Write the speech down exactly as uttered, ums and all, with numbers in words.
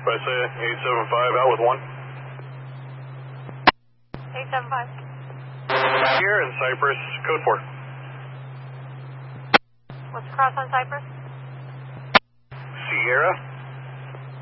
by say eight seven five out with one. eight seven five. Here in Cypress, code four. What's the cross on Cypress? Sierra.